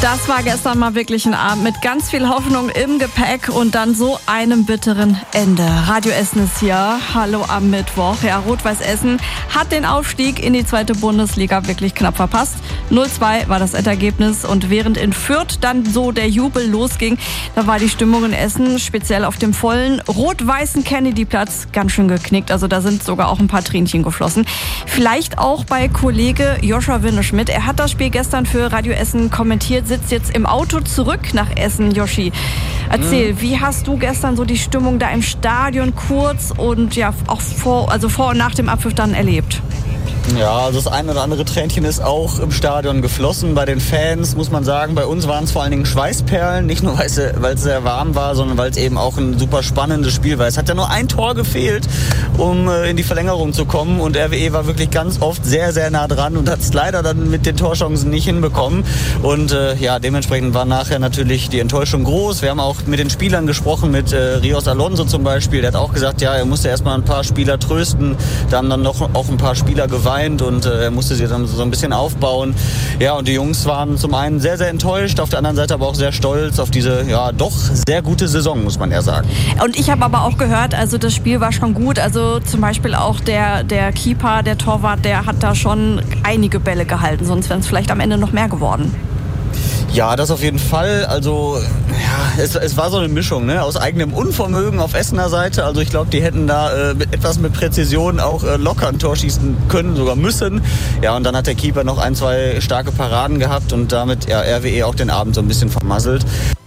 Das war gestern mal wirklich ein Abend mit ganz viel Hoffnung im Gepäck und dann so einem bitteren Ende. Radio Essen ist hier. Hallo am Mittwoch. Ja, Rot-Weiß Essen hat den Aufstieg in die 2. Bundesliga wirklich knapp verpasst. 0-2 war das Endergebnis und während in Fürth dann so der Jubel losging, da war die Stimmung in Essen speziell auf dem vollen rot-weißen Kennedy-Platz ganz schön geknickt. Also da sind sogar auch ein paar Tränchen geflossen. Vielleicht auch bei Kollege Joshua Winneschmidt. Er hat das Spiel gestern für Radio Essen kommentiert, sitzt jetzt im Auto zurück nach Essen. Joshi, erzähl, wie hast du gestern so die Stimmung da im Stadion kurz und ja auch vor und nach dem Abpfiff dann erlebt? Ja, also das ein oder andere Tränchen ist auch im Stadion geflossen. Bei den Fans muss man sagen, bei uns waren es vor allen Dingen Schweißperlen. Nicht nur, weil es sehr warm war, sondern weil es eben auch ein super spannendes Spiel war. Es hat ja nur ein Tor gefehlt, um in die Verlängerung zu kommen. Und RWE war wirklich ganz oft sehr, sehr nah dran und hat es leider dann mit den Torchancen nicht hinbekommen. Und dementsprechend war nachher natürlich die Enttäuschung groß. Wir haben auch mit den Spielern gesprochen, mit Rios Alonso zum Beispiel. Der hat auch gesagt, ja, er musste erstmal ein paar Spieler trösten. Da haben dann noch auch ein paar Spieler geweint und er musste sie dann so ein bisschen aufbauen. Ja, und die Jungs waren zum einen sehr, sehr enttäuscht, auf der anderen Seite aber auch sehr stolz auf diese, ja, doch sehr gute Saison, muss man eher sagen. Und ich habe aber auch gehört, also das Spiel war schon gut. Also zum Beispiel auch der Keeper, der Torwart, der hat da schon einige Bälle gehalten, sonst wären es vielleicht am Ende noch mehr geworden. Ja, das auf jeden Fall. Also ja, es war so eine Mischung, ne, aus eigenem Unvermögen auf Essener Seite. Also ich glaube, die hätten da mit Präzision auch locker ein Tor schießen können, sogar müssen. Ja, und dann hat der Keeper noch 1, 2 starke Paraden gehabt und damit RWE auch den Abend so ein bisschen vermasselt.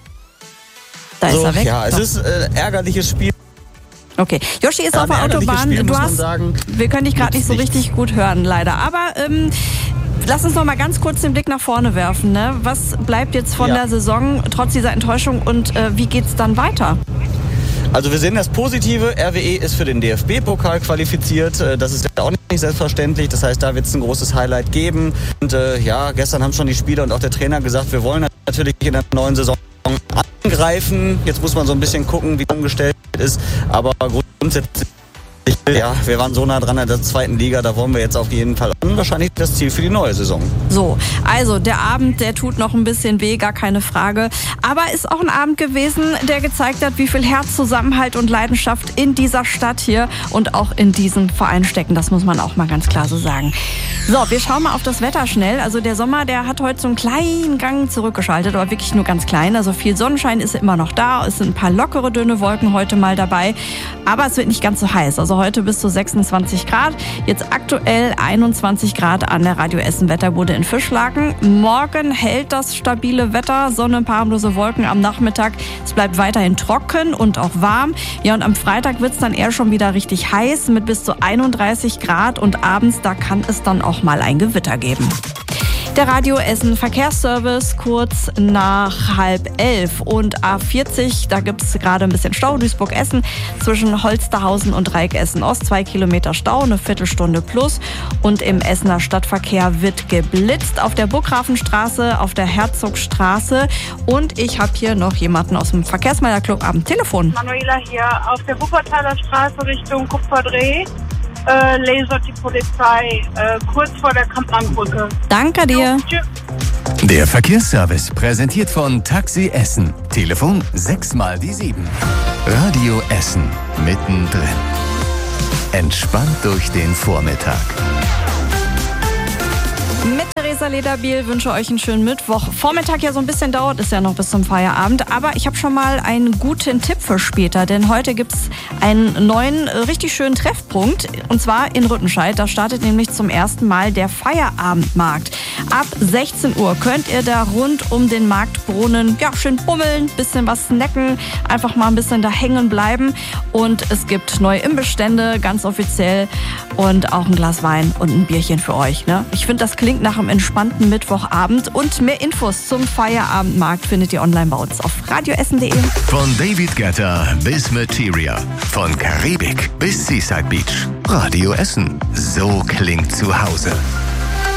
Da ist er weg. Ja, es ist ein ärgerliches Spiel. Okay, Joshi ist auf der Autobahn. Wir können dich gerade nicht so richtig gut hören, leider. Aber lass uns noch mal ganz kurz den Blick nach vorne werfen. Ne? Was bleibt jetzt von der Saison trotz dieser Enttäuschung und wie geht's dann weiter? Also wir sehen das Positive. RWE ist für den DFB-Pokal qualifiziert. Das ist ja auch nicht selbstverständlich. Das heißt, da wird es ein großes Highlight geben. Und gestern haben schon die Spieler und auch der Trainer gesagt, wir wollen natürlich in der neuen Saison angreifen. Jetzt muss man so ein bisschen gucken, wie umgestellt ist. Aber grundsätzlich, ja, wir waren so nah dran in der 2. Liga, da wollen wir jetzt auf jeden Fall wahrscheinlich das Ziel für die neue Saison. So, also der Abend, der tut noch ein bisschen weh, gar keine Frage. Aber ist auch ein Abend gewesen, der gezeigt hat, wie viel Herz, Zusammenhalt und Leidenschaft in dieser Stadt hier und auch in diesem Verein stecken. Das muss man auch mal ganz klar so sagen. So, wir schauen mal auf das Wetter schnell. Also der Sommer, der hat heute so einen kleinen Gang zurückgeschaltet, aber wirklich nur ganz klein. Also viel Sonnenschein ist immer noch da. Es sind ein paar lockere, dünne Wolken heute mal dabei. Aber es wird nicht ganz so heiß. Also heute bis zu 26 Grad. Jetzt aktuell 21 Grad an der Radio Essen Wetterbude in Fischlaken. Morgen hält das stabile Wetter. Sonne, ein paar harmlose Wolken am Nachmittag. Es bleibt weiterhin trocken und auch warm. Ja, und am Freitag wird es dann eher schon wieder richtig heiß mit bis zu 31 Grad. Und abends, da kann es dann auch mal ein Gewitter geben. Der Radio Essen Verkehrsservice kurz nach 10:30 und A40, da gibt es gerade ein bisschen Stau, Duisburg-Essen zwischen Holsterhausen und Dreieck-Essen-Ost, 2 Kilometer Stau, eine Viertelstunde plus und im Essener Stadtverkehr wird geblitzt auf der Burggrafenstraße, auf der Herzogstraße und ich habe hier noch jemanden aus dem Verkehrsmelderclub am Telefon. Manuela hier auf der Wuppertaler Straße Richtung Kupferdreh. Lasert die Polizei kurz vor der Kampmannbrücke. Danke dir. Der Verkehrsservice präsentiert von Taxi Essen. Telefon 6x7. Radio Essen mittendrin. Entspannt durch den Vormittag. Mit Theresa Lederbiel wünsche euch einen schönen Mittwoch. Vormittag ja so ein bisschen dauert es ja noch bis zum Feierabend. Aber ich habe schon mal einen guten Tipp für später. Denn heute gibt es einen neuen, richtig schönen Treffpunkt. Und zwar in Rüttenscheid. Da startet nämlich zum ersten Mal der Feierabendmarkt. Ab 16 Uhr könnt ihr da rund um den Marktbrunnen schön bummeln, bisschen was snacken, einfach mal ein bisschen da hängen bleiben. Und es gibt neue Imbissstände, ganz offiziell. Und auch ein Glas Wein und ein Bierchen für euch. Ne? Ich finde, das klingt nach einem entspannten Mittwochabend. Und mehr Infos zum Feierabendmarkt findet ihr online bei uns auf radioessen.de. Von David Guetta bis Materia. Von Karibik bis Seaside Beach. Radio Essen. So klingt zu Hause.